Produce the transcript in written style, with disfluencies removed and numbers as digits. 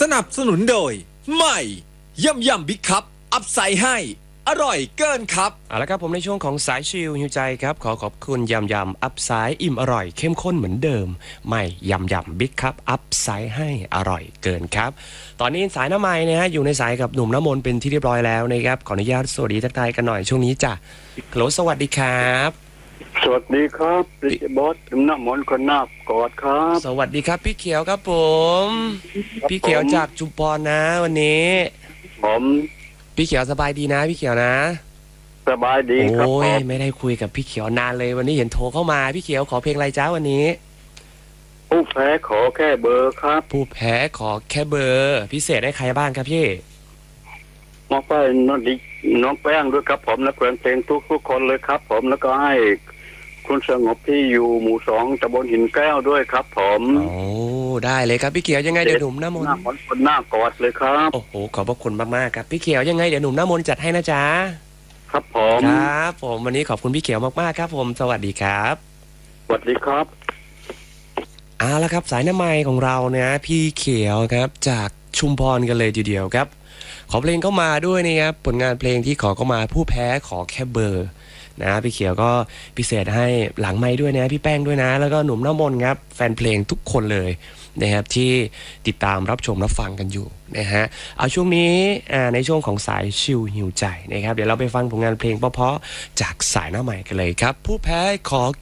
นับสนุนโดยใหม่ยำบิ๊กคัพอัพไซด์ให้อร่อยเกินครับเอาละครับผมในช่วงของสายชิลหิวใจครับขอขอบคุณยำอัพไซด์อิ่มอร่อยเข้มข้นเหมือนเดิมใหม่ยำบิ๊กคัพอัพไซด์ให้อร่อยเกินครับตอนนี้สายน้ำไม้นะฮะอยู่ในสายกับหนุ่มน้ำมนต์เป็นที่เรียบร้อยแล้วนะครับขออนุญาตสวัสดีทักทายกันหน่อยช่วงนี้จ้ะฮัลโหลสวัสดีครับสวัสดีครับพี่บอสน้ำมนต์คนนาบกอดครับสวัสดีครับพี่เขียวครับผมพี่เขียวจากจุมพรนะวันนี้ผมพี่เขียวสบายดีนะพี่เขียวนะสบายดีครับโอ้ยไม่ได้คุยกับพี่เขียวนานเลยวันนี้เห็นโทรเข้ามาพี่เขียวขอเพลงอะไรจ้าวันนี้ผู้แพ้ขอแค่เบอร์ครับผู้แพ้ขอแค่เบอร์พิเศษให้ใครบ้างครับพี่มอบให้น้องแป้งด้วยครับผมและเพื่อนเพลงทุกคนเลยครับผมแล้วก็ให้คุณสงบที่อยู่หมู่2ตำบลหินแก้วด้วยครับผมโอ้ได้เลยครับพี่เขียวยังไงเดี๋ยวหนุ่มน้ำมนต์คนหน้ากอดเลยครับโอ้โหขอบพระคุณมากๆครับพี่เขียวยังไงเดี๋ยวหนุ่มน้ำมนต์จัดให้นะจ๊ะครับผมครับผมวันนี้ขอบคุณพี่เขียวมากๆครับผมสวัสดีครับสวัสดีครับเอาละครับสายน้ำไม้ของเราเนี่ยพี่เขียวครับจากชุมพรกันเลยทีเดียวครับขอเพลงเข้ามาด้วยนะครับผลงานเพลงที่ขอเข้ามาผู้แพ้ขอแค่เบอร์นะพี่เขียวก็พิเศษให้หลังไม้ด้วยนะพี่แป้งด้วยนะแล้วก็หนุ่มน้ำมนต์ครับแฟนเพลงทุกคนเลยนะครับที่ติดตามรับชมรับฟังกันอยู่นะฮะเอาช่วงนี้ในช่วงของสายชิลหิวใจนะครับเดี๋ยวเราไปฟังผลงานเพลงเพราะๆจากสายหน้าใหม่กันเลยครับผู้แพ้ขอ